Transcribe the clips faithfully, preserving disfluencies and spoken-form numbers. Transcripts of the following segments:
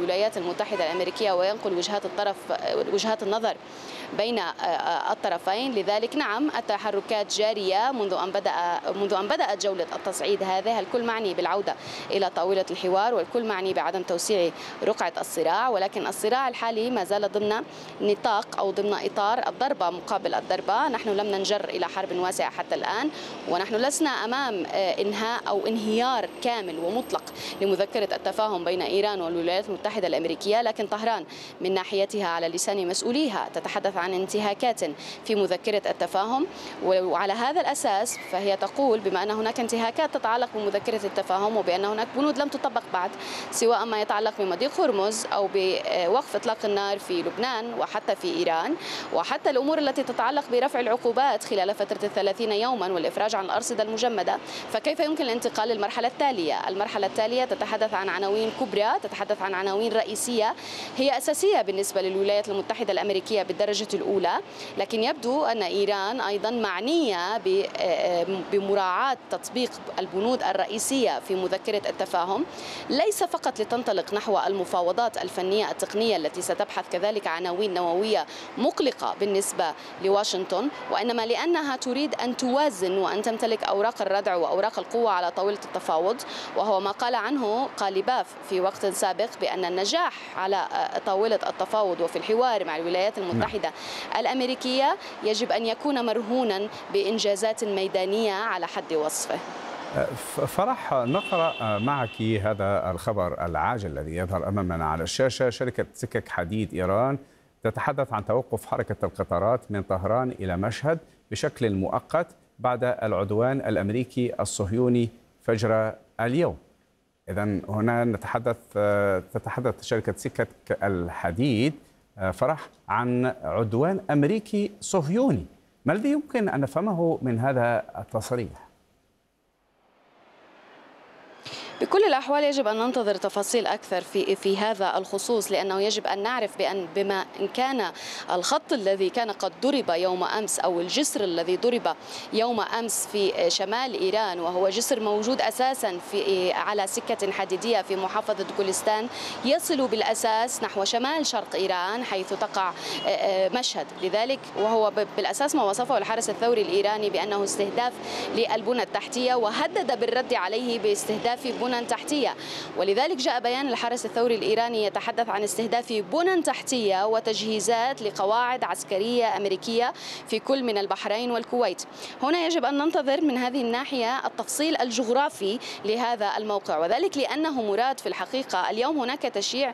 الولايات المتحدة الأمريكية وينقل وجهات الطرف وجهات النظر بين الطرفين. لذلك نعم التحركات جارية منذ أن بدأ منذ أن بدأت جولة التصعيد هذه. الكل معني بالعودة إلى طاولة الحوار والكل معني بعدم توسيع رقعة الصراع، ولكن الصراع الحالي ما زال ضمن نطاق أو ضمن إطار الضربة مقابل الضربة. نحن لم ننجر إلى حرب واسعة حتى الآن، ونحن لسنا أمام إنهاء أو انهيار كامل ومطلق لمذكرة التفاهم بين إيران والولايات المتحدة الأمريكية، لكن طهران من ناحيتها على لسان مسؤوليها تتحدث عن انتهاكات في مذكرة التفاهم، وعلى هذا الأساس فهي تقول بما أن هناك انتهاكات تتعلق بمذكرة التفاهم وبأن هناك بنود لم تطبق بعد، سواء ما يتعلق بمضيق هرمز أو بوقف إطلاق النار في لبنان وحتى في إيران، وحتى الأمور التي تتعلق برفع العقوبات خلال فترة الثلاثين يوما والإفراج عن الأرصدة المجمدة، فكيف يمكن الانتقال للمرحلة التالية؟ المرحلة التالية تتحدث عن عناوين كبرى، تتحدث عن عناوين رئيسية هي أساسية بالنسبة للولايات المتحدة الأمريكية بالدرجة الأولى، لكن يبدو أن إيران أيضا معنية بمراعاة تطبيق البنود الرئيسية في مذكرة التفاهم، ليس فقط لتنطلق نحو المفاوضات الفنية التقنية التي ستبحث كذلك عناوين نووية مقلقة بالنسبة لواشنطن، وإنما لأنها تريد أن توازن وأن تمتلك أوراق الردع وأوراق القوة على طاولة التفاوض، وهو ما قال عنه قاليباف في وقت سابق بأن النجاح على طاولة التفاوض وفي الحوار مع الولايات المتحدة الأمريكية يجب أن يكون مرهونا بإنجازات ميدانية على حد وصفه. فرح، نقرأ معك هذا الخبر العاجل الذي يظهر أمامنا على الشاشة. شركة سكك حديد إيران تتحدث عن توقف حركة القطارات من طهران إلى مشهد بشكل مؤقت بعد العدوان الأمريكي الصهيوني فجر اليوم. إذن هنا نتحدث تتحدث شركة سكك الحديد فرح عن عدوان أمريكي صهيوني. ما الذي يمكن أن نفهمه من هذا التصريح؟ بكل الأحوال يجب أن ننتظر تفاصيل أكثر في في هذا الخصوص، لأنه يجب أن نعرف بأن بما إن كان الخط الذي كان قد ضرب يوم أمس أو الجسر الذي ضرب يوم أمس في شمال إيران، وهو جسر موجود أساسا في على سكة حديدية في محافظة جولستان يصل بالأساس نحو شمال شرق إيران حيث تقع مشهد. لذلك وهو بالأساس ما وصفه الحرس الثوري الإيراني بأنه استهداف للبنى التحتية، وهدد بالرد عليه باستهداف بنى تحتية، ولذلك جاء بيان الحرس الثوري الإيراني يتحدث عن استهداف بنى تحتية وتجهيزات لقواعد عسكرية أمريكية في كل من البحرين والكويت. هنا يجب أن ننتظر من هذه الناحية التفصيل الجغرافي لهذا الموقع، وذلك لأنه مراد في الحقيقة. اليوم هناك تشييع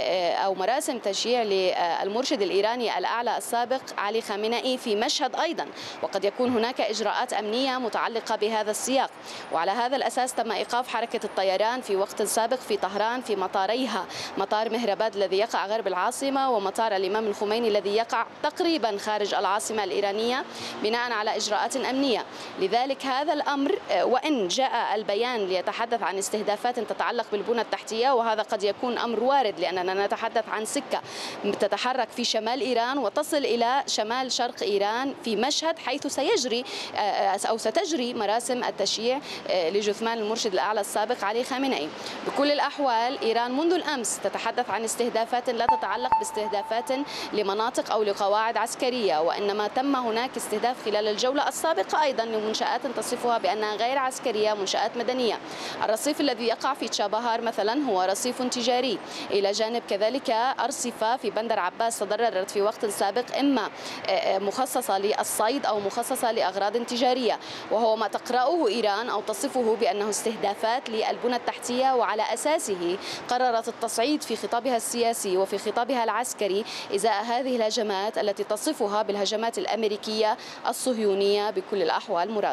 أو مراسم تشييع للمرشد الإيراني الأعلى السابق علي خامنئي في مشهد أيضا، وقد يكون هناك إجراءات أمنية متعلقة بهذا السياق، وعلى هذا الأساس تم إيقاف حركة الطيران في وقت سابق في طهران في مطاريها، مطار مهرباد الذي يقع غرب العاصمة ومطار الإمام الخميني الذي يقع تقريبا خارج العاصمة الإيرانية بناء على إجراءات أمنية. لذلك هذا الأمر وإن جاء البيان ليتحدث عن استهدافات تتعلق بالبنى التحتية، وهذا قد يكون أمر وارد لأننا نتحدث عن سكة تتحرك في شمال إيران وتصل إلى شمال شرق إيران في مشهد حيث سيجري أو ستجري مراسم التشييع لجثمان المرشد الأعلى السابق علي خامنئي. بكل الأحوال إيران منذ الأمس تتحدث عن استهدافات لا تتعلق باستهدافات لمناطق أو لقواعد عسكرية، وإنما تم هناك استهداف خلال الجولة السابقة أيضا لمنشآت تصفها بأنها غير عسكرية، منشآت مدنية. الرصيف الذي يقع في تشابهار مثلا هو رصيف تجاري، إلى جانب كذلك أرصفة في بندر عباس تضررت في وقت سابق إما مخصصة للصيد أو مخصصة لأغراض تجارية، وهو ما تقرأه إيران أو تصفه بأنه استهدافات للبنى التحتية، وعلى أساسه قررت التصعيد في خطابها السياسي وفي خطابها العسكري إزاء هذه الهجمات التي تصفها بالهجمات الأمريكية الصهيونية بكل الأحوال. مراد،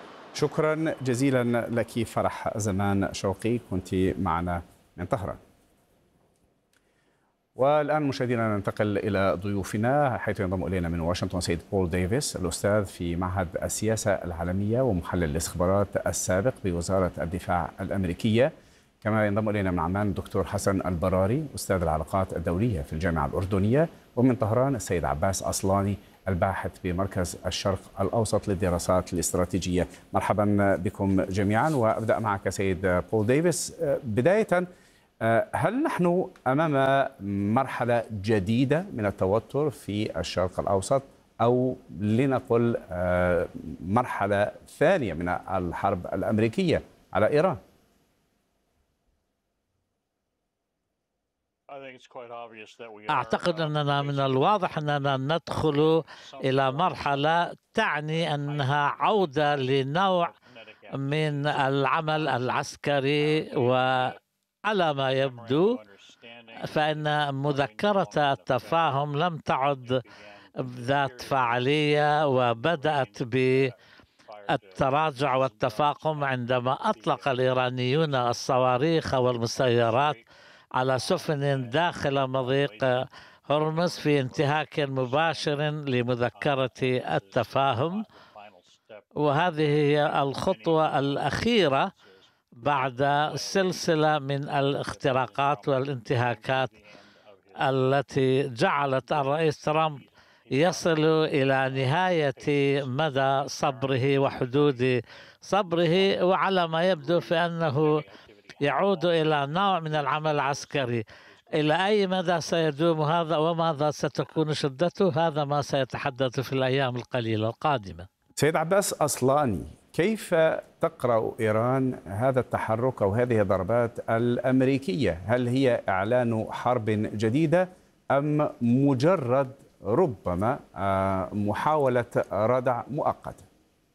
شكرا جزيلا لك فرح زمان شوقي، كنت معنا من طهران. والآن مشاهدينا ننتقل إلى ضيوفنا حيث ينضم إلينا من واشنطن سيد بول ديفيس، الأستاذ في معهد السياسة العالمية ومحلل الاستخبارات السابق بوزارة الدفاع الأمريكية. كما ينضم إلينا من عمان الدكتور حسن البراري، أستاذ العلاقات الدولية في الجامعة الأردنية. ومن طهران السيد عباس أصلاني، الباحث بمركز الشرق الأوسط للدراسات الاستراتيجية. مرحبا بكم جميعا، وأبدأ معك سيد بول ديفيس. بداية، آه، هل نحن أمام مرحلة جديدة من التوتر في الشرق الأوسط، أو لنقل آه، مرحلة ثانية من الحرب الأمريكية على إيران؟ أعتقد أننا من الواضح أننا ندخل إلى مرحلة تعني أنها عودة لنوع من العمل العسكري، وعلى ما يبدو فإن مذكرة التفاهم لم تعد ذات فاعلية، وبدأت بالتراجع والتفاقم عندما أطلق الإيرانيون الصواريخ والمسيرات على سفن داخل مضيق هرمز في انتهاك مباشر لمذكرة التفاهم. وهذه هي الخطوة الأخيرة بعد سلسلة من الاختراقات والانتهاكات التي جعلت الرئيس ترامب يصل إلى نهاية مدى صبره وحدود صبره، وعلى ما يبدو فإنه يعود إلى نوع من العمل العسكري. إلى أي مدى سيدوم هذا وماذا ستكون شدته، هذا ما سيتحدث في الأيام القليلة القادمة. سيد عباس أصلاني، كيف تقرأ إيران هذا التحرك أو هذه الضربات الأمريكية؟ هل هي إعلان حرب جديدة أم مجرد ربما محاولة ردع مؤقتة؟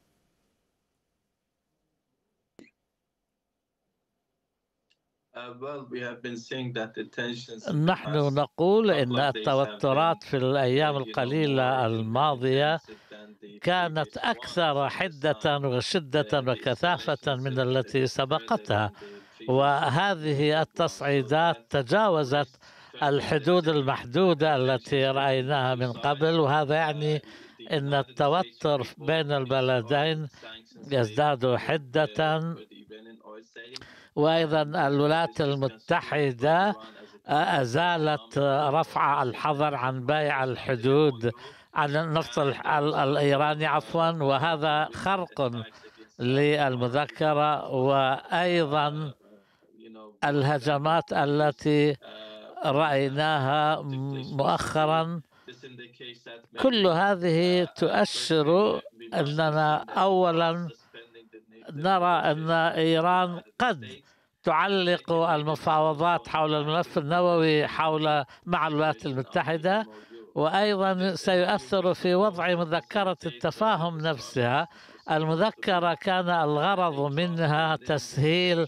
نحن نقول إن التوترات في الأيام القليلة الماضية كانت أكثر حدة وشدة وكثافة من التي سبقتها، وهذه التصعيدات تجاوزت الحدود المحدودة التي رأيناها من قبل، وهذا يعني أن التوتر بين البلدين يزداد حدة. وأيضا الولايات المتحدة أزالت رفع الحظر عن بيع الحدود عن النفط الإيراني عفوا، وهذا خرق للمذكرة. وأيضا الهجمات التي رأيناها مؤخرا، كل هذه تؤشر أننا أولا نرى أن إيران قد تعلق المفاوضات حول الملف النووي حول مع الولايات المتحدة، وأيضا سيؤثر في وضع مذكرة التفاهم نفسها. المذكرة كان الغرض منها تسهيل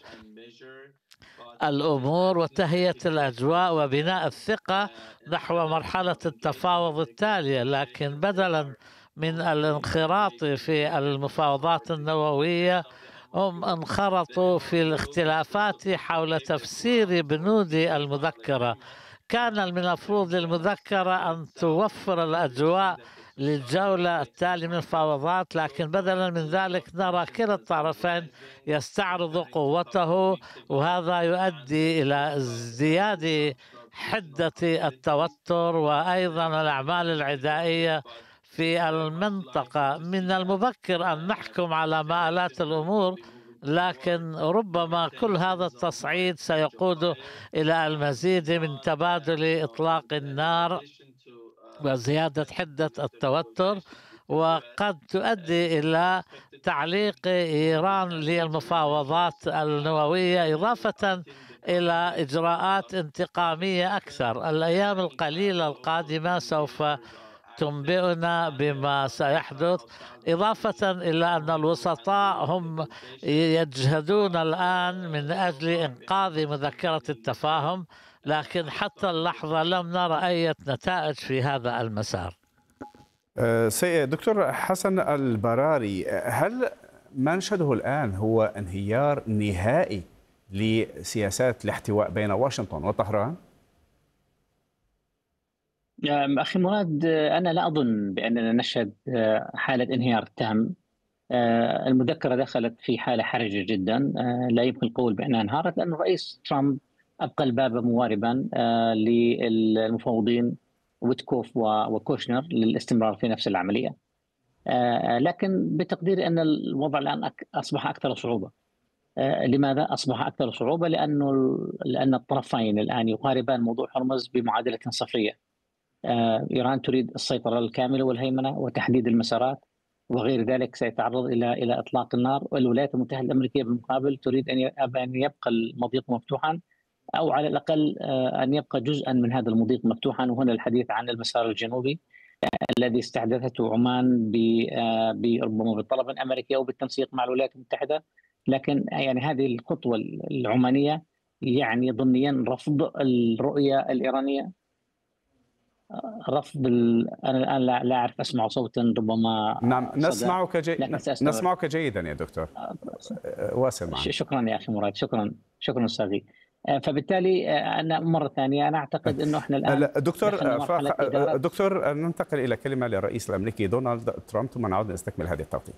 الأمور وتهيئة الأجواء وبناء الثقة نحو مرحلة التفاوض التالية، لكن بدلا من الانخراط في المفاوضات النووية هم انخرطوا في الاختلافات حول تفسير بنود المذكرة. كان من المفروض للمذكرة أن توفر الأجواء للجولة التالية من الفاوضات، لكن بدلا من ذلك نرى كلا الطرفين يستعرض قوته، وهذا يؤدي إلى ازدياد حدة التوتر وأيضا الأعمال العدائية في المنطقة. من المبكر أن نحكم على مآلات الأمور، لكن ربما كل هذا التصعيد سيقود إلى المزيد من تبادل إطلاق النار وزيادة حدة التوتر، وقد تؤدي إلى تعليق إيران للمفاوضات النووية، إضافة إلى إجراءات انتقامية أكثر. الأيام القليلة القادمة سوف تنبئنا بما سيحدث، إضافة إلى أن الوسطاء هم يجهدون الآن من أجل إنقاذ مذكرة التفاهم، لكن حتى اللحظة لم نرى أي نتائج في هذا المسار. سيد دكتور حسن البراري، هل ما نشهده الآن هو انهيار نهائي لسياسات الاحتواء بين واشنطن وطهران؟ أخي مراد، أنا لا أظن بأننا نشهد حالة انهيار تام. المذكرة دخلت في حالة حرجة جدا، لا يمكن القول بأنها انهارت، لأن الرئيس ترامب أبقى الباب مواربا للمفاوضين ويتكوف وكوشنر للاستمرار في نفس العملية. لكن بتقديري أن الوضع الآن أصبح أكثر صعوبة. لماذا أصبح أكثر صعوبة؟ لأنه لأن الطرفين الآن يقاربان موضوع هرمز بمعادلة صفرية. إيران تريد السيطرة الكاملة والهيمنة وتحديد المسارات وغير ذلك سيتعرض إلى إلى إطلاق النار، والولايات المتحدة الأمريكية بالمقابل تريد أن يبقى المضيق مفتوحا، أو على الأقل أن يبقى جزءا من هذا المضيق مفتوحا. وهنا الحديث عن المسار الجنوبي الذي استحدثته عمان ربما بالطلب الأمريكي أو بالتنسيق مع الولايات المتحدة. لكن يعني هذه الخطوة العمانية يعني ضمنيا رفض الرؤية الإيرانية، رفض ال... أنا الآن لا, لا أعرف أسمع صوتا ربما. نعم نسمعك جي... نسمعك جيدا يا دكتور. واصل معنا. شكرا يا أخي مراد، شكرا شكرا أستاذي. فبالتالي أنا مرة ثانية أنا أعتقد أنه إحنا الآن دكتور ف... دكتور ننتقل إلى كلمة للرئيس الأمريكي دونالد ترامب ثم نعود نستكمل هذه التغطية.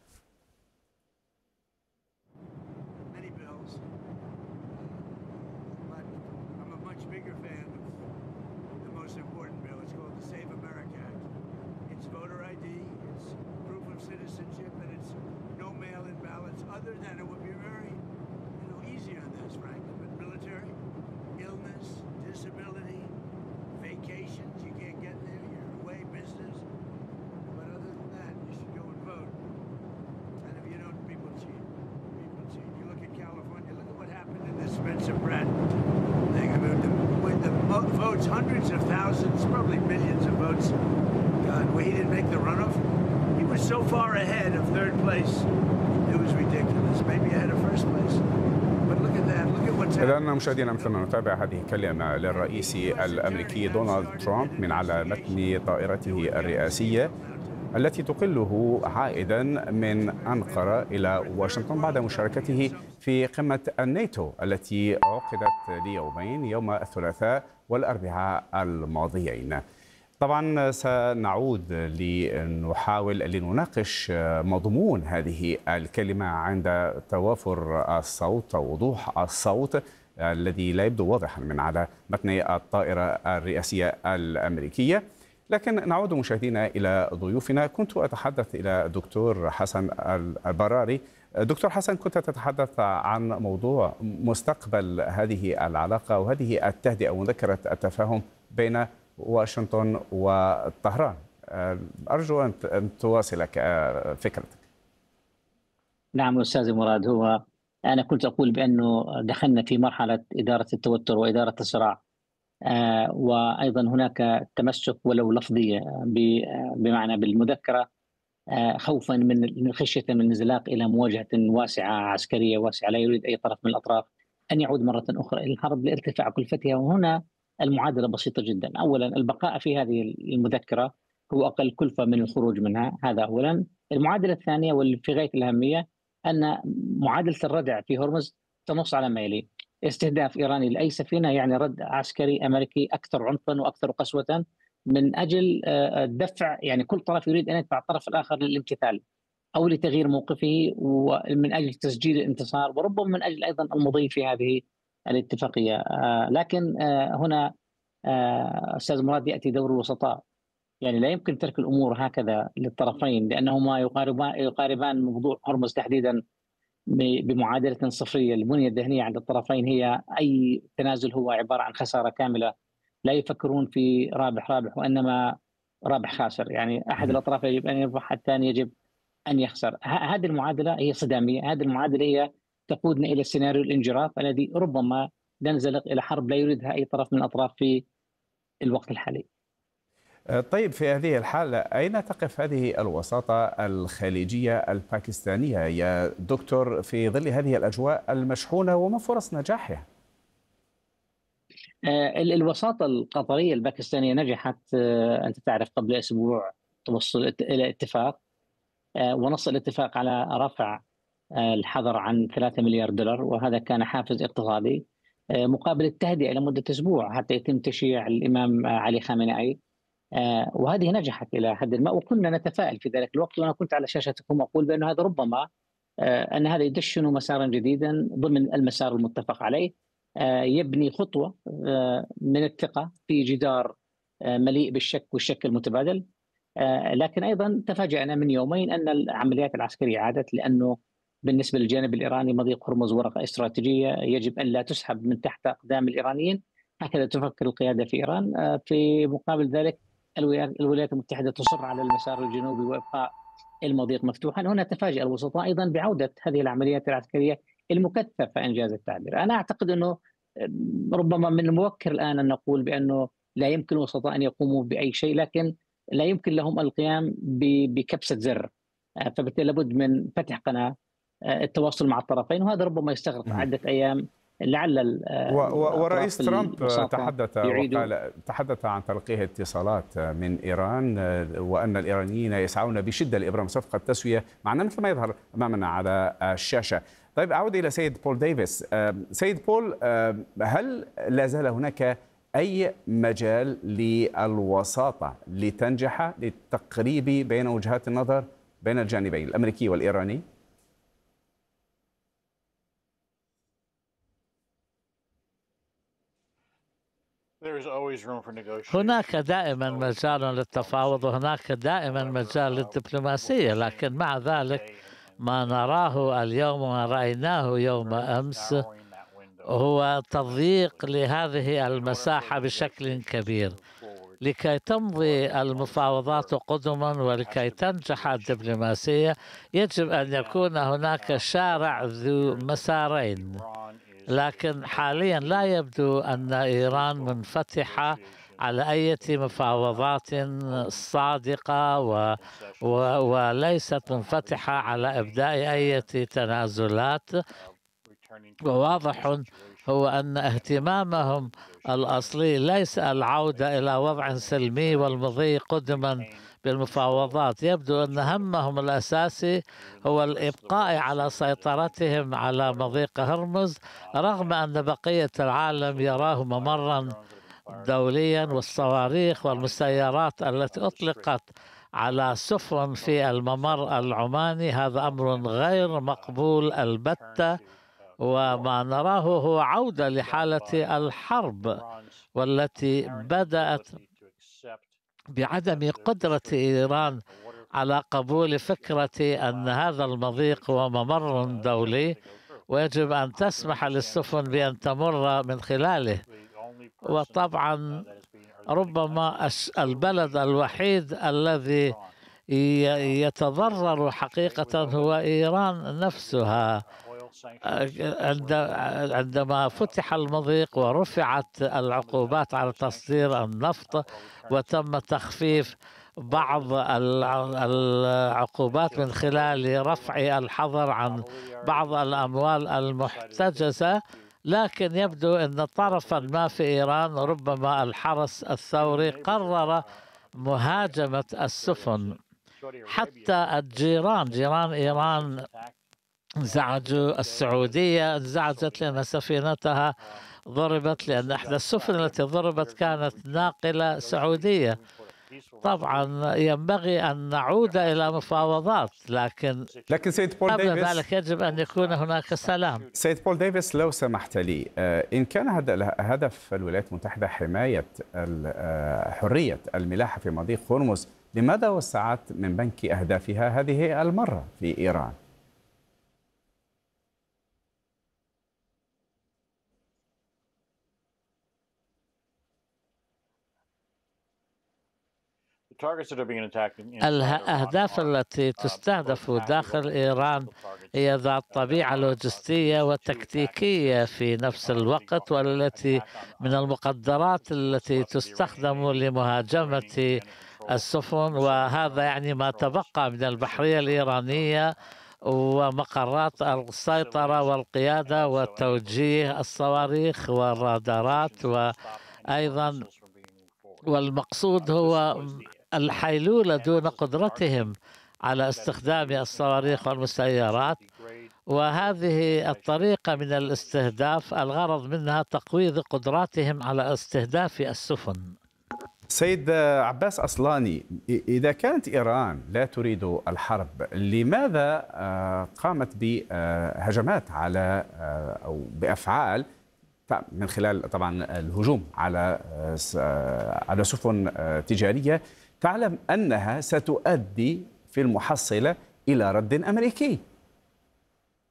Hundreds of thousands, probably millions of votes. God, well, he didn't make the runoff. He was so far ahead of third place. It was ridiculous. Maybe ahead of first place. But look at that. Look at what's happening. إذن مشاهدينا مثلنا نتابع هذه الكلمة للرئيس الأمريكي دونالد ترامب من على متن طائرته الرئاسية التي تقله عائدا من أنقرة إلى واشنطن بعد مشاركته في قمة الناتو التي عقدت ليومين يوم الثلاثاء والأربعاء الماضيين. طبعا سنعود لنحاول لنناقش مضمون هذه الكلمة عند توافر الصوت أو وضوح الصوت الذي لا يبدو واضحا من على متن الطائرة الرئاسية الأمريكية. لكن نعود مشاهدينا إلى ضيوفنا. كنت أتحدث إلى الدكتور حسن البراري. دكتور حسن، كنت تتحدث عن موضوع مستقبل هذه العلاقة وهذه التهدئة ومذكرة التفاهم بين واشنطن وطهران. أرجو أن تواصل فكرتك. نعم أستاذ مراد، هو أنا كنت أقول بأنه دخلنا في مرحلة إدارة التوتر وإدارة الصراع، آه وأيضا هناك تمسك ولو لفظية بمعنى بالمذكرة، آه خوفا من خشية من الانزلاق إلى مواجهة واسعة عسكرية واسعة. لا يريد أي طرف من الأطراف أن يعود مرة أخرى إلى الحرب لارتفاع كلفتها. وهنا المعادلة بسيطة جدا. أولا البقاء في هذه المذكرة هو أقل كلفة من الخروج منها، هذا أولا. المعادلة الثانية واللي في غاية الأهمية أن معادلة الردع في هرمز تنص على ما يلي: استهداف إيراني لأي سفينة يعني رد عسكري أمريكي أكثر عنفا وأكثر قسوة من أجل الدفع، يعني كل طرف يريد أن يدفع الطرف الآخر للامتثال أو لتغيير موقفه ومن أجل تسجيل الانتصار، وربما من أجل أيضا المضي في هذه الاتفاقية. لكن هنا أستاذ مراد يأتي دور الوسطاء. يعني لا يمكن ترك الأمور هكذا للطرفين، لأنهما يقاربان يقاربان موضوع هرمز تحديدا بمعادلة صفرية. البنية الذهنية عند الطرفين هي أي تنازل هو عبارة عن خسارة كاملة. لا يفكرون في رابح رابح وإنما رابح خاسر، يعني أحد الأطراف يجب أن يربح، الثاني يجب أن يخسر. هذه المعادلة هي صدامية. هذه المعادلة هي تقودنا إلى سيناريو الانجراف الذي ربما ننزلق إلى حرب لا يريدها أي طرف من الأطراف في الوقت الحالي. طيب، في هذه الحالة أين تقف هذه الوساطة الخليجية الباكستانية يا دكتور في ظل هذه الأجواء المشحونة، وما فرص نجاحها؟ الوساطة القطرية الباكستانية نجحت، أنت تعرف، قبل أسبوع توصل إلى اتفاق، ونص الاتفاق على رفع الحظر عن ثلاثة مليار دولار، وهذا كان حافز اقتصادي مقابل التهدئة لمدة أسبوع حتى يتم تشييع الإمام علي خامنئي. وهذه نجحت إلى حد ما، وكنا نتفائل في ذلك الوقت. وأنا كنت على شاشتكم أقول بأن هذا ربما أن هذا يدشن مسارا جديدا ضمن المسار المتفق عليه، يبني خطوة من الثقة في جدار مليء بالشك والشك المتبادل. لكن أيضا تفاجأنا من يومين أن العمليات العسكرية عادت، لأنه بالنسبة للجانب الإيراني مضيق هرمز ورقة استراتيجية يجب أن لا تسحب من تحت أقدام الإيرانيين، هكذا تفكر القيادة في إيران. في مقابل ذلك الولايات المتحدة تصر على المسار الجنوبي وإبقاء المضيق مفتوحا. هنا تفاجأ الوسطاء أيضا بعودة هذه العمليات العسكرية المكثفة إنجاز التعبير. أنا أعتقد أنه ربما من المبكر الآن أن نقول بأنه لا يمكن الوسطاء أن يقوموا بأي شيء، لكن لا يمكن لهم القيام بكبسة زر، فبالتالي لابد من فتح قناة التواصل مع الطرفين، وهذا ربما يستغرق عدة أيام. لعل ورئيس ترامب تحدث وقال تحدث عن تلقيه اتصالات من إيران وأن الإيرانيين يسعون بشدة لإبرام صفقة تسوية معنا مثل ما يظهر أمامنا على الشاشة. طيب أعود إلى سيد بول ديفيس. سيد بول، هل لا زال هناك أي مجال للوساطة لتنجح للتقريب بين وجهات النظر بين الجانبين الأمريكي والإيراني؟ هناك دائما مجال للتفاوض وهناك دائما مجال للدبلوماسية، لكن مع ذلك ما نراه اليوم وما رأيناه يوم أمس هو تضييق لهذه المساحة بشكل كبير. لكي تمضي المفاوضات قدما ولكي تنجح الدبلوماسية يجب أن يكون هناك شارع ذو مسارين، لكن حاليا لا يبدو أن إيران منفتحة على أي مفاوضات صادقة و... و... وليست منفتحة على إبداء أي تنازلات. وواضح هو أن اهتمامهم الأصلي ليس العودة إلى وضع سلمي والمضي قدما بالمفاوضات. يبدو أن همهم الأساسي هو الإبقاء على سيطرتهم على مضيق هرمز، رغم أن بقية العالم يراه ممرا دوليا، والصواريخ والمسيرات التي أطلقت على سفن في الممر العماني هذا أمر غير مقبول البتة. وما نراه هو عودة لحالة الحرب والتي بدأت بعدم قدرة إيران على قبول فكرة أن هذا المضيق هو ممر دولي ويجب أن تسمح للسفن بأن تمر من خلاله. وطبعا ربما البلد الوحيد الذي يتضرر حقيقة هو إيران نفسها. عندما فتح المضيق ورفعت العقوبات على تصدير النفط وتم تخفيف بعض العقوبات من خلال رفع الحظر عن بعض الأموال المحتجزة، لكن يبدو أن طرفا ما في إيران ربما الحرس الثوري قرر مهاجمة السفن. حتى الجيران جيران إيران انزعجوا. السعودية انزعجت لأن سفينتها ضربت، لأن إحدى السفن التي ضربت كانت ناقلة سعودية. طبعا ينبغي أن نعود إلى مفاوضات، لكن لكن سيد بول قبل ديفيس ذلك يجب أن يكون هناك سلام. سيد بول ديفيس، لو سمحت لي، إن كان هدف الولايات المتحدة حماية حرية الملاحة في مضيق هرمز، لماذا وسعت من بنك أهدافها هذه المرة في إيران؟ الأهداف التي تستهدف داخل إيران هي ذات طبيعة لوجستية وتكتيكية في نفس الوقت، والتي من المقدرات التي تستخدم لمهاجمة السفن، وهذا يعني ما تبقى من البحرية الإيرانية ومقرات السيطرة والقيادة وتوجيه الصواريخ والرادارات. وأيضا والمقصود هو الحيلولة دون قدرتهم على استخدام الصواريخ والمسيرات، وهذه الطريقة من الاستهداف الغرض منها تقويض قدراتهم على استهداف السفن. سيد عباس أصلاني، إذا كانت إيران لا تريد الحرب، لماذا قامت بهجمات على أو بأفعال من خلال طبعا الهجوم على على سفن تجارية تعلم أنها ستؤدي في المحصلة إلى رد أمريكي؟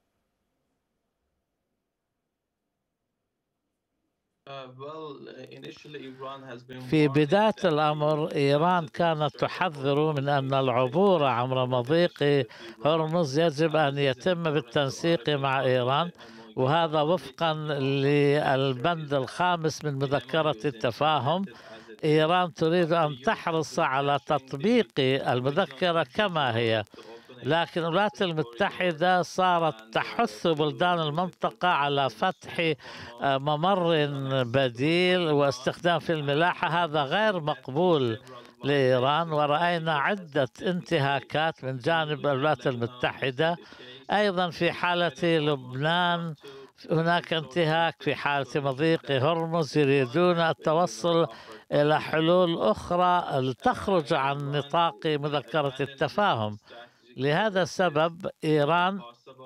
في بداية الأمر إيران كانت تحذر من أن العبور عبر مضيق هرمز يجب أن يتم بالتنسيق مع إيران، وهذا وفقا للبند الخامس من مذكرة التفاهم. إيران تريد أن تحرص على تطبيق المذكرة كما هي، لكن الولايات المتحدة صارت تحث بلدان المنطقة على فتح ممر بديل واستخدام في الملاحة. هذا غير مقبول لإيران، ورأينا عدة انتهاكات من جانب الولايات المتحدة. أيضا في حالة لبنان هناك انتهاك، في حالة مضيق هرمز يريدون التوصل إلى حلول أخرى تخرج عن نطاق مذكرة التفاهم. لهذا السبب إيران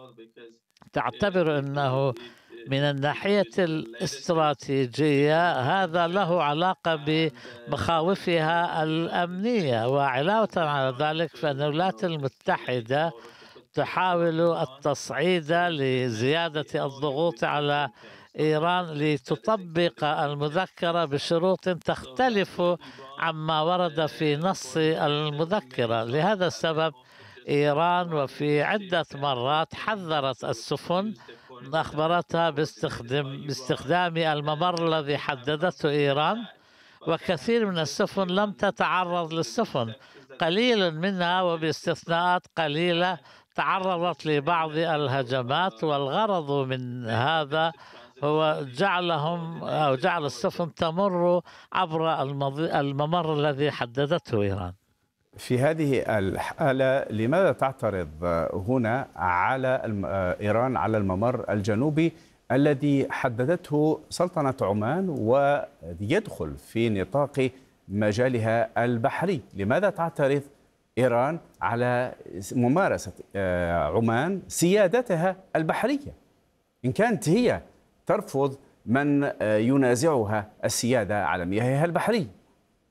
تعتبر أنه من الناحية الاستراتيجية هذا له علاقة بمخاوفها الأمنية، وعلاوة على ذلك فإن الولايات المتحدة تحاول التصعيد لزيادة الضغوط على إيران لتطبق المذكرة بشروط تختلف عما ورد في نص المذكرة. لهذا السبب إيران وفي عدة مرات حذرت السفن، أخبرتها باستخدام باستخدام الممر الذي حددته إيران، وكثير من السفن لم تتعرض للسفن، قليل منها وباستثناءات قليلة تعرضت لبعض الهجمات، والغرض من هذا هو جعلهم أو جعل السفن تمر عبر الممر الذي حددته إيران. في هذه الحالة لماذا تعترض هنا على إيران على الممر الجنوبي الذي حددته سلطنة عمان ويدخل في نطاق مجالها البحري؟ لماذا تعترض إيران على ممارسة عمان سيادتها البحرية إن كانت هي ترفض من ينازعها السيادة على مياهها البحرية؟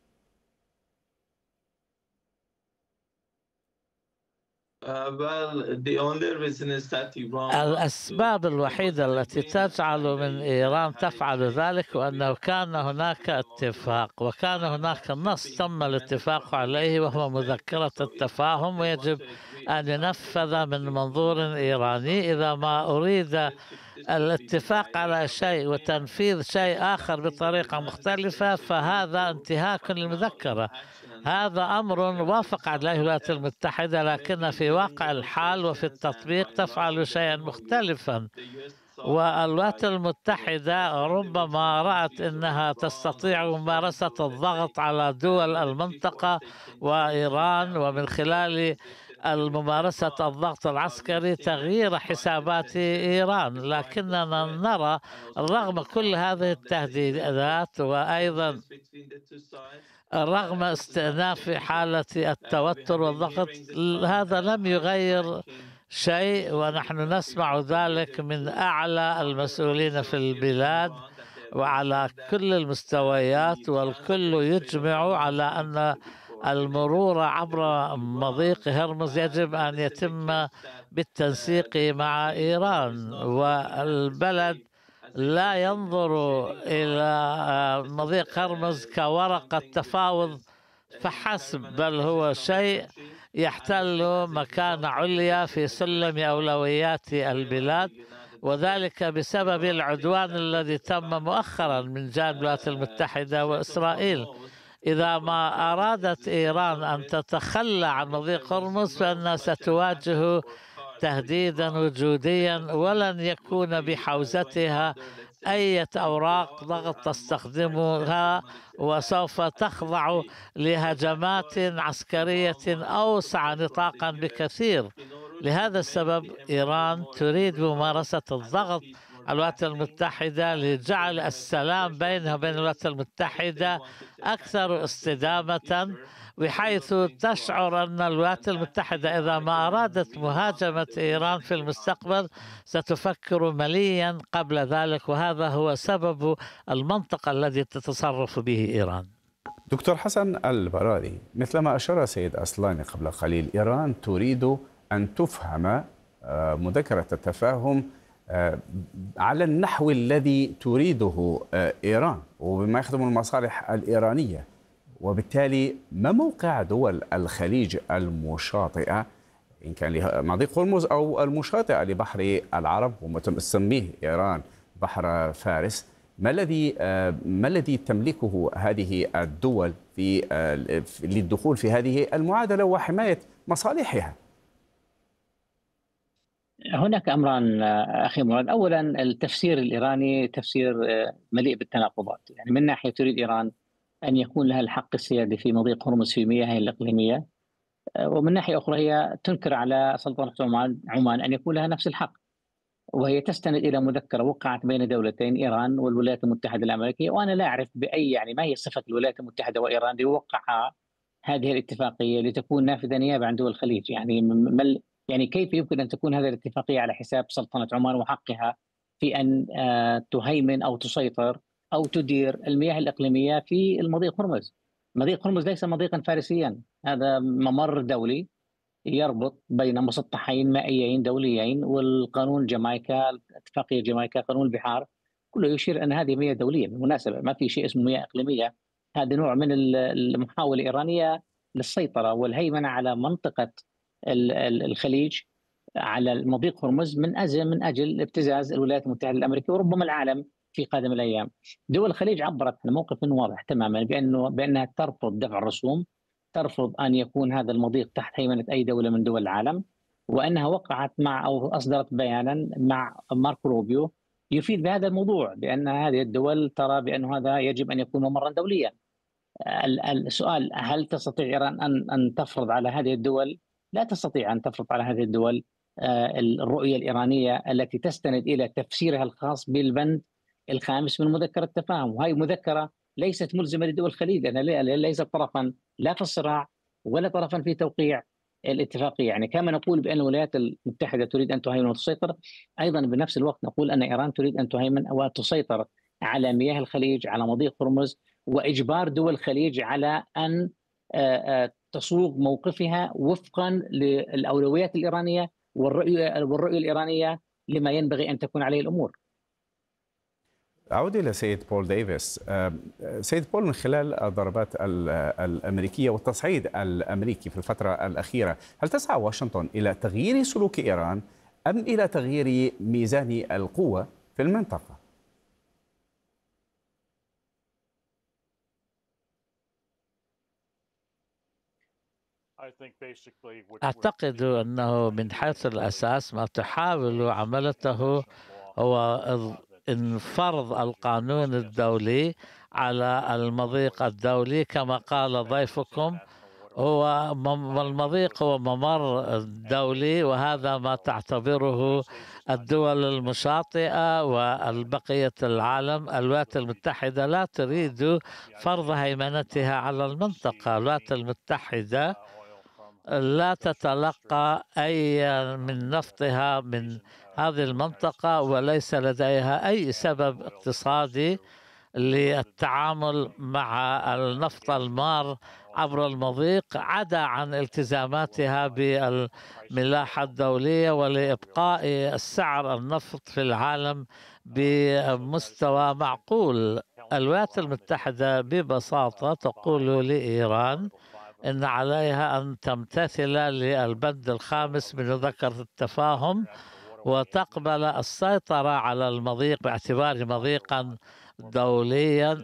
الأسباب الوحيدة التي تجعل من إيران تفعل ذلك وأنه كان هناك اتفاق، وكان هناك نص تم الاتفاق عليه وهو مذكرة التفاهم، ويجب أن ينفذ من منظور إيراني. إذا ما أريد الاتفاق على شيء وتنفيذ شيء آخر بطريقة مختلفة فهذا انتهاك للمذكرة. هذا أمر وافق عليه الولايات المتحدة، لكن في واقع الحال وفي التطبيق تفعل شيئا مختلفا. والولايات المتحدة ربما رأت أنها تستطيع ممارسة الضغط على دول المنطقة وإيران، ومن خلال الممارسة الضغط العسكري تغيير حسابات إيران. لكننا نرى رغم كل هذه التهديدات وأيضا رغم استئناف حالة التوتر والضغط هذا لم يغير شيء، ونحن نسمع ذلك من أعلى المسؤولين في البلاد وعلى كل المستويات، والكل يجمع على أن المرور عبر مضيق هرمز يجب أن يتم بالتنسيق مع إيران، والبلد لا ينظر إلى مضيق هرمز كورقة تفاوض فحسب، بل هو شيء يحتل مكانة عليا في سلم أولويات البلاد، وذلك بسبب العدوان الذي تم مؤخرا من جانب الولايات المتحدة وإسرائيل. إذا ما أرادت إيران أن تتخلى عن مضيق هرمز فإنها ستواجه تهديدا وجوديا، ولن يكون بحوزتها أي أوراق ضغط تستخدمها، وسوف تخضع لهجمات عسكرية أوسع نطاقا بكثير. لهذا السبب إيران تريد ممارسة الضغط على الولايات المتحدة لجعل السلام بينها وبين الولايات المتحدة أكثر استدامة، بحيث تشعر أن الولايات المتحدة إذا ما أرادت مهاجمة إيران في المستقبل ستفكر مليا قبل ذلك، وهذا هو سبب المنطق الذي تتصرف به إيران. دكتور حسن البرادي، مثلما أشار سيد أصلاني قبل قليل، إيران تريد أن تفهم مذكرة التفاهم على النحو الذي تريده إيران وبما يخدم المصالح الإيرانية، وبالتالي ما موقع دول الخليج المشاطئة إن كان مضيق هرمز أو المشاطئة لبحر العرب وما تسميه إيران بحر فارس؟ ما الذي ما الذي تملكه هذه الدول في للدخول في هذه المعادلة وحماية مصالحها؟ هناك أمران أخي مراد. أولا التفسير الإيراني تفسير مليء بالتناقضات، يعني من ناحية تريد إيران أن يكون لها الحق السيادي في مضيق هرمز في مياهها الإقليمية، ومن ناحية أخرى هي تنكر على سلطنة عمان عمان أن يكون لها نفس الحق، وهي تستند إلى مذكرة وقعت بين دولتين إيران والولايات المتحدة الأمريكية. وأنا لا أعرف بأي يعني ما هي صفة الولايات المتحدة وإيران ليوقع هذه الاتفاقية لتكون نافذة نيابة عن دول الخليج. يعني مل يعني كيف يمكن أن تكون هذه الاتفاقية على حساب سلطنة عمان وحقها في أن تهيمن أو تسيطر أو تدير المياه الإقليمية في المضيق هرمز؟ مضيق هرمز ليس مضيقا فارسيا، هذا ممر دولي يربط بين مسطحين مائيين دوليين، والقانون جامايكا، اتفاقية جامايكا، قانون البحار، كله يشير أن هذه مياه دولية. بالمناسبة ما في شيء اسمه مياه إقليمية، هذا نوع من المحاولة الإيرانية للسيطرة والهيمنة على منطقة الخليج، على المضيق هرمز، من أجل من أجل ابتزاز الولايات المتحدة الأمريكية وربما العالم في قادم الأيام. دول الخليج عبرت عن موقف واضح تماما بأنه بأنها ترفض دفع الرسوم، ترفض أن يكون هذا المضيق تحت هيمنة أي دولة من دول العالم، وأنها وقعت مع أو أصدرت بيانا مع ماركو روبيو يفيد بهذا الموضوع، بأن هذه الدول ترى بأن هذا يجب أن يكون ممرا دوليا. السؤال: هل تستطيع إيران أن أن تفرض على هذه الدول؟ لا تستطيع أن تفرض على هذه الدول الرؤية الإيرانية التي تستند إلى تفسيرها الخاص بالبند الخامس من مذكرة التفاهم، وهي مذكرة ليست ملزمة لدول الخليج، لأنها ليست طرفا لا في الصراع ولا طرفا في توقيع الاتفاقية. يعني كما نقول بأن الولايات المتحدة تريد أن تهيمن وتسيطر، أيضا بنفس الوقت نقول أن إيران تريد أن تهيمن وتسيطر على مياه الخليج، على مضيق هرمز، وإجبار دول الخليج على أن تصوغ موقفها وفقا للأولويات الإيرانية والرؤية والرؤية الإيرانية لما ينبغي أن تكون عليه الأمور. أعود إلى سيد بول ديفيس. سيد بول، من خلال الضربات الأمريكية والتصعيد الأمريكي في الفترة الأخيرة، هل تسعى واشنطن إلى تغيير سلوك إيران أم إلى تغيير ميزان القوة في المنطقة؟ أعتقد أنه من حيث الأساس ما تحاول عملته هو إن فرض القانون الدولي على المضيق الدولي. كما قال ضيفكم، هو المضيق هو ممر دولي، وهذا ما تعتبره الدول المشاطئة والبقية العالم. الولايات المتحدة لا تريد فرض هيمنتها على المنطقة. الولايات المتحدة لا تتلقى أي من نفطها من هذه المنطقة، وليس لديها أي سبب اقتصادي للتعامل مع النفط المار عبر المضيق، عدا عن التزاماتها بالملاحة الدولية ولإبقاء سعر النفط في العالم بمستوى معقول. الولايات المتحدة ببساطة تقول لإيران إن عليها أن تمتثل للبند الخامس من مذكرة التفاهم وتقبل السيطرة على المضيق باعتباره مضيقا دوليا،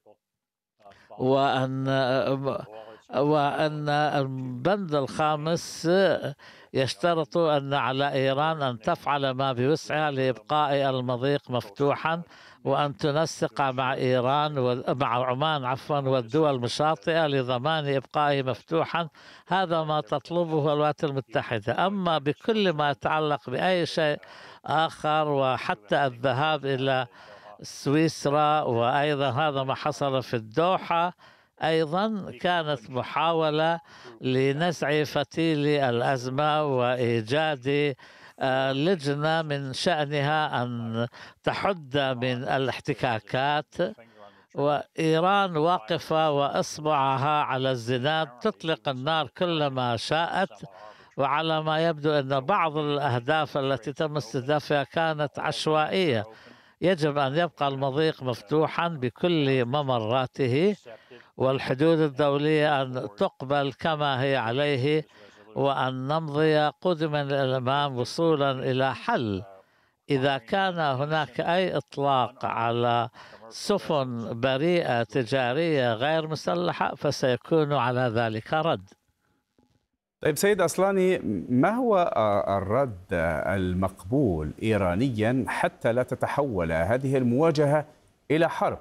وأن وأن البند الخامس يشترط أن على إيران أن تفعل ما بوسعها لإبقاء المضيق مفتوحا، وأن تنسق مع إيران ومع عمان عفوا والدول المشاطئة لضمان إبقائه مفتوحا. هذا ما تطلبه الولايات المتحدة. أما بكل ما يتعلق بأي شيء آخر، وحتى الذهاب إلى سويسرا، وأيضا هذا ما حصل في الدوحة، أيضا كانت محاولة لنزع فتيل الأزمة وإيجاد لجنة من شأنها أن تحد من الاحتكاكات، وإيران واقفة وإصبعها على الزناد، تطلق النار كلما شاءت وعلى ما يبدو أن بعض الأهداف التي تم استهدافها كانت عشوائية. يجب أن يبقى المضيق مفتوحا بكل ممراته، والحدود الدولية أن تقبل كما هي عليه، وأن نمضي قدما إلى الأمام وصولا إلى حل. إذا كان هناك أي إطلاق على سفن بريئة تجارية غير مسلحة فسيكون على ذلك رد. طيب سيد أصلاني، ما هو الرد المقبول إيرانيا حتى لا تتحول هذه المواجهة إلى حرب؟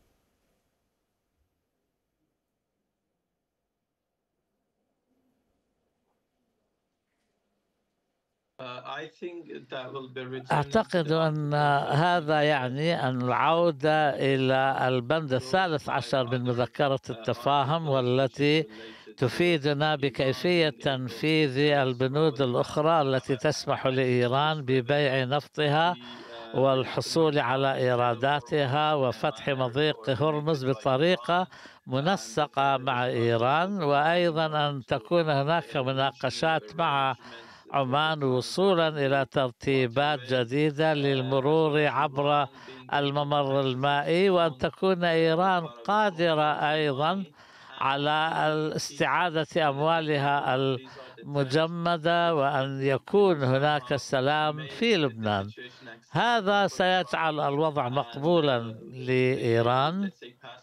أعتقد أن هذا يعني أن العودة إلى البند الثالث عشر من مذكرة التفاهم، والتي تفيدنا بكيفية تنفيذ البنود الأخرى التي تسمح لإيران ببيع نفطها والحصول على إيراداتها وفتح مضيق هرمز بطريقة منسقة مع إيران، وأيضا أن تكون هناك مناقشات مع عمان وصولا إلى ترتيبات جديدة للمرور عبر الممر المائي، وأن تكون إيران قادرة أيضا على استعادة أموالها المجمدة، وأن يكون هناك سلام في لبنان. هذا سيجعل الوضع مقبولا لإيران.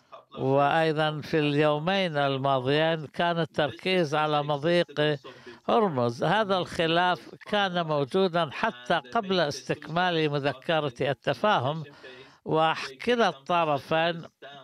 وأيضا في اليومين الماضيين كان التركيز على مضيق هرمز. هذا الخلاف كان موجودا حتى قبل استكمال مذكرة التفاهم، وكلا الطرفين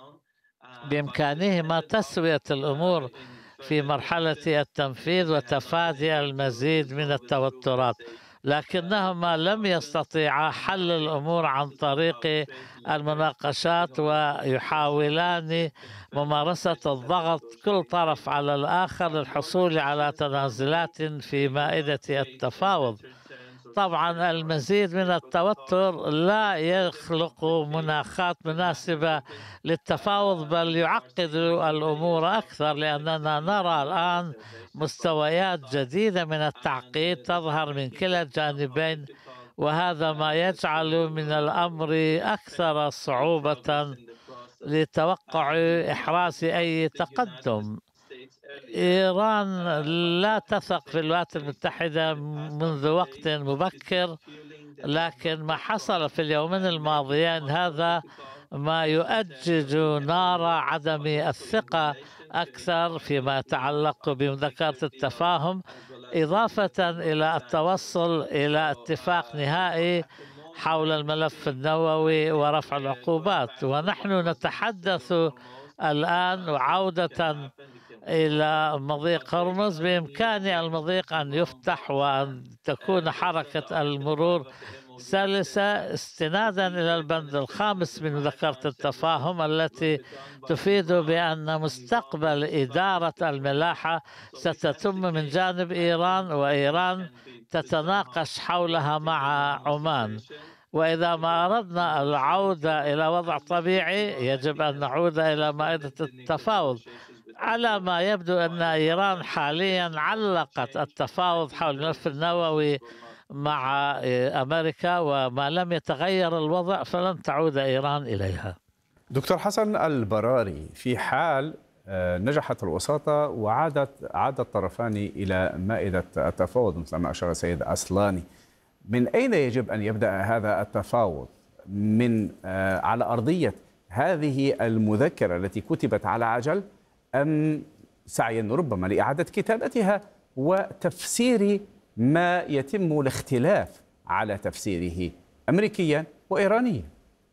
بإمكانهما تسوية الأمور في مرحلة التنفيذ وتفادي المزيد من التوترات، لكنهما لم يستطيعا حل الأمور عن طريق المناقشات، ويحاولان ممارسة الضغط كل طرف على الآخر للحصول على تنازلات في مائدة التفاوض. طبعا المزيد من التوتر لا يخلق مناخات مناسبة للتفاوض، بل يعقد الأمور أكثر، لأننا نرى الآن مستويات جديدة من التعقيد تظهر من كلا الجانبين، وهذا ما يجعل من الأمر أكثر صعوبة لتوقع إحراز أي تقدم. إيران لا تثق في الولايات المتحدة منذ وقت مبكر، لكن ما حصل في اليومين الماضيين هذا ما يؤجج نار عدم الثقة أكثر فيما يتعلق بمذكرة التفاهم، إضافة إلى التوصل إلى اتفاق نهائي حول الملف النووي ورفع العقوبات. ونحن نتحدث الآن وعودة إلى مضيق هرمز، بإمكان المضيق أن يفتح وأن تكون حركة المرور سلسة استنادا إلى البند الخامس من مذكرة التفاهم، التي تفيد بأن مستقبل إدارة الملاحة ستتم من جانب إيران، وإيران تتناقش حولها مع عمان. وإذا ما أردنا العودة إلى وضع طبيعي يجب أن نعود إلى مائدة التفاوض. على ما يبدو أن إيران حاليا علقت التفاوض حول الملف النووي مع أمريكا، وما لم يتغير الوضع فلن تعود إيران إليها. دكتور حسن البراري، في حال نجحت الوساطة وعادت عاد الطرفان إلى مائدة التفاوض مثل ما أشار السيد أصلاني، من أين يجب أن يبدأ هذا التفاوض؟ من على أرضية هذه المذكرة التي كتبت على عجل، أم سعيا ربما لإعادة كتابتها وتفسير ما يتم الاختلاف على تفسيره أمريكيا وإيرانيا؟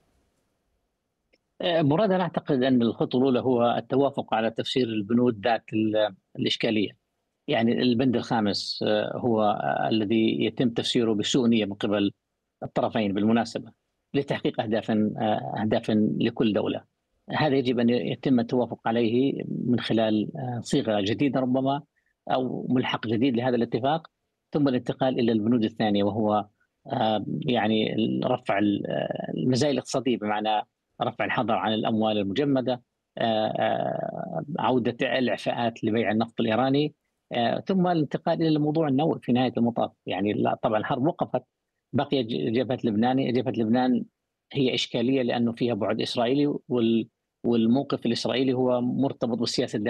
مراد، أنا أعتقد أن الخطوة الأولى هو التوافق على تفسير البنود ذات الإشكالية. يعني البند الخامس هو الذي يتم تفسيره بسوء نية من قبل الطرفين بالمناسبة لتحقيق أهداف أهداف لكل دولة. هذا يجب أن يتم التوافق عليه من خلال صيغة جديدة ربما أو ملحق جديد لهذا الاتفاق، ثم الانتقال إلى البنود الثانية، وهو يعني رفع المزايا الاقتصادية بمعنى رفع الحظر عن الأموال المجمدة، عودة الإعفاءات لبيع النفط الإيراني، ثم الانتقال إلى الموضوع النووي في نهاية المطاف. يعني لا طبعا الحرب وقفت، بقي جبهة لبنان. جبهة لبنان هي إشكالية لأنه فيها بعد إسرائيلي، والموقف الإسرائيلي هو مرتبط بالسياسة